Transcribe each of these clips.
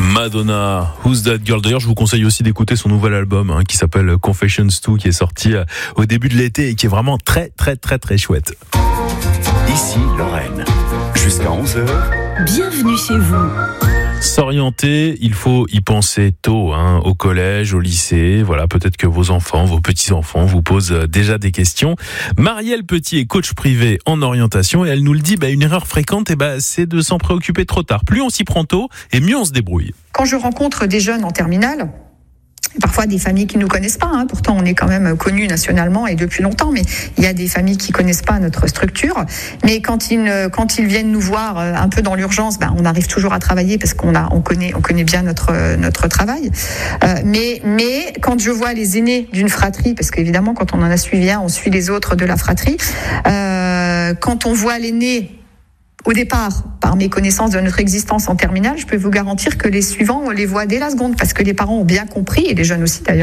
Madonna, Who's That Girl. D'ailleurs, je vous conseille aussi d'écouter son nouvel album qui s'appelle Confessions 2, qui est sorti au début de l'été et qui est vraiment très chouette. Ici Lorraine, jusqu'à 11h. Bienvenue chez vous. S'orienter, il faut y penser tôt, au collège, au lycée. Voilà, peut-être que vos enfants, vos petits-enfants vous posent déjà des questions. Marielle Petit est coach privé en orientation et elle nous le dit, une erreur fréquente, c'est de s'en préoccuper trop tard. Plus on s'y prend tôt et mieux on se débrouille. Quand je rencontre des jeunes en terminale, parfois des familles qui ne nous connaissent pas, pourtant on est quand même connus nationalement et depuis longtemps, mais il y a des familles qui connaissent pas notre structure. Mais quand ils viennent nous voir un peu dans l'urgence, on arrive toujours à travailler parce qu'on connaît bien notre travail. Mais quand je vois les aînés d'une fratrie, parce qu'évidemment quand on en a suivi un, on suit les autres de la fratrie. Quand on voit l'aîné au départ, par mes connaissances de notre existence en terminale, je peux vous garantir que les suivants, on les voit dès la seconde, parce que les parents ont bien compris, et les jeunes aussi d'ailleurs,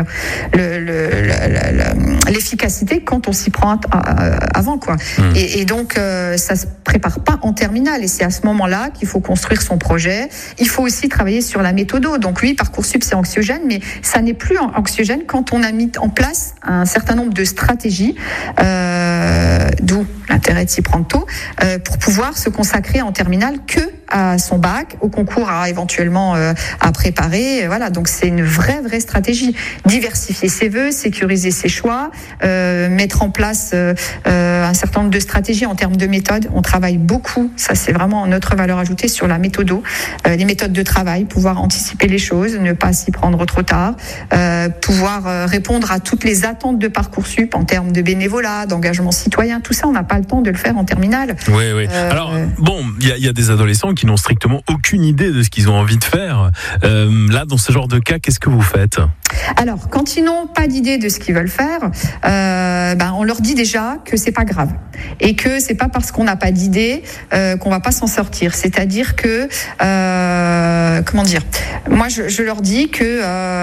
l'efficacité quand on s'y prend avant, quoi. Et donc, ça se prépare pas en terminale, et c'est à ce moment-là qu'il faut construire son projet. Il faut aussi travailler sur la méthodo. Donc oui, Parcoursup, c'est anxiogène, mais ça n'est plus anxiogène quand on a mis en place un certain nombre de stratégies, d'où l'intérêt de s'y prendre tôt, pour pouvoir se consacrer en terminale que à son bac, au concours éventuellement à préparer. Voilà, donc c'est une vraie stratégie. Diversifier ses vœux, sécuriser ses choix, mettre en place un certain nombre de stratégies en termes de méthode. On travaille beaucoup, ça c'est vraiment notre valeur ajoutée sur la méthodo, les méthodes de travail, pouvoir anticiper les choses, ne pas s'y prendre trop tard, pouvoir répondre à toutes les attentes de Parcoursup en termes de bénévolat, d'engagement citoyen. Tout ça, on n'a pas le temps de le faire en terminale. Oui. Alors, il y a des adolescents qui n'ont strictement aucune idée de ce qu'ils ont envie de faire. Là, dans ce genre de cas, qu'est-ce que vous faites ? Alors, quand ils n'ont pas d'idée de ce qu'ils veulent faire, on leur dit déjà que c'est pas grave et que c'est pas parce qu'on n'a pas d'idée qu'on va pas s'en sortir. C'est-à-dire que, moi, je leur dis que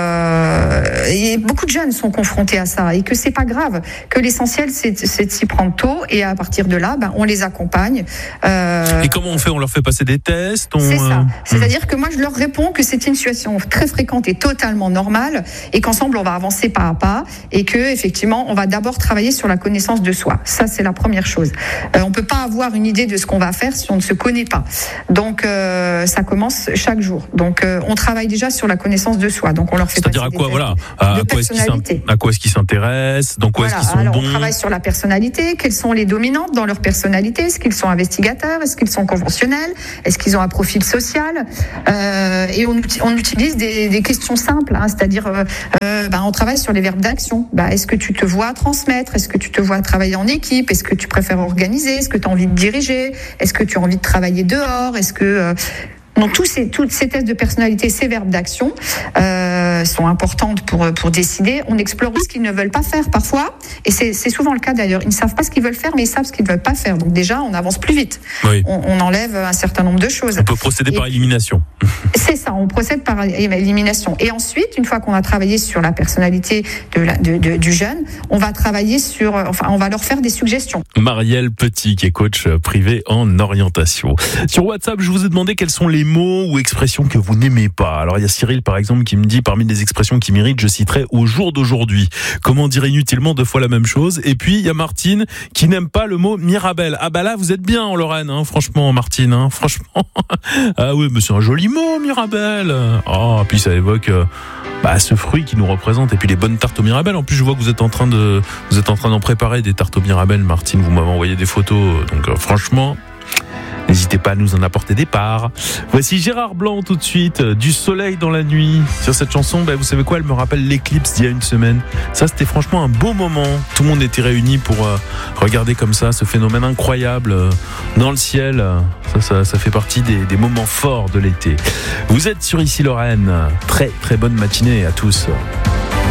et beaucoup de jeunes sont confrontés à ça et que c'est pas grave, que l'essentiel c'est de s'y prendre tôt et à partir de là, on les accompagne. Et comment on fait ? On leur fait passer des tests ? C'est ça. C'est-à-dire que moi, je leur réponds que c'est une situation très fréquente et totalement normale et qu'ensemble, on va avancer pas à pas et que, effectivement, on va d'abord travailler sur la connaissance de soi. Ça, c'est la première chose. On peut pas avoir une idée de ce qu'on va faire si on ne se connaît pas. Donc, ça commence chaque jour. Donc, on travaille déjà sur la connaissance de soi. Donc, on leur fait C'est-à-dire à quoi, à quoi est-ce qu'ils s'intéressent, dans quoi est-ce qu'ils sont bons. On travaille sur la personnalité. Quelles sont les dominantes dans leur personnalité ? Est-ce qu'ils sont investigateurs ? Est-ce qu'ils sont conventionnels ? Est-ce qu'ils ont un profil social ? Et on utilise des questions simples, c'est-à-dire on travaille sur les verbes d'action. Est-ce que tu te vois transmettre ? Est-ce que tu te vois travailler en équipe ? Est-ce que tu préfères organiser ? Est-ce que tu as envie de diriger ? Est-ce que tu as envie de travailler dehors ? Est-ce que donc tous ces tests de personnalité, ces verbes d'action sont importantes pour décider. On explore ce qu'ils ne veulent pas faire parfois, et c'est souvent le cas d'ailleurs. Ils ne savent pas ce qu'ils veulent faire, mais ils savent ce qu'ils ne veulent pas faire. Donc déjà, on avance plus vite. Oui. On enlève un certain nombre de choses. On peut procéder par élimination. C'est ça, on procède par élimination. Et ensuite, une fois qu'on a travaillé sur la personnalité du jeune, on va travailler on va leur faire des suggestions. Marielle Petit, qui est coach privé en orientation. Sur WhatsApp, je vous ai demandé quels sont les mots ou expressions que vous n'aimez pas. Alors, il y a Cyril, par exemple, qui me dit, parmi les expressions qui m'irritent, je citerai au jour d'aujourd'hui. Comment dire inutilement 2 fois la même chose? Et puis, il y a Martine qui n'aime pas le mot Mirabelle. Ah là, vous êtes bien en Lorraine, franchement, Martine, franchement. Ah oui, mais c'est un joli mot, Mirabelle. Puis ça évoque ce fruit qui nous représente, et puis les bonnes tartes aux Mirabelle. En plus, je vois que vous êtes en train d'en préparer des tartes aux Mirabelle, Martine. Vous m'avez envoyé des photos, donc franchement, n'hésitez pas à nous en apporter des parts. Voici Gérard Blanc tout de suite, Du soleil dans la nuit. Sur cette chanson, vous savez quoi, elle me rappelle l'éclipse d'il y a une semaine. Ça, c'était franchement un beau moment. Tout le monde était réuni pour regarder comme ça ce phénomène incroyable dans le ciel. Ça fait partie des moments forts de l'été. Vous êtes sur Ici Lorraine. Très très bonne matinée à tous.